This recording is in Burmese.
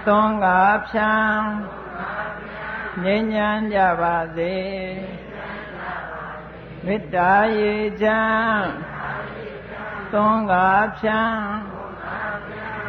သွန်ကားဖြံငြိမ်းချမ်းကြပါစေမေတ္တာရေချမ်းသွန်ကားဖြံ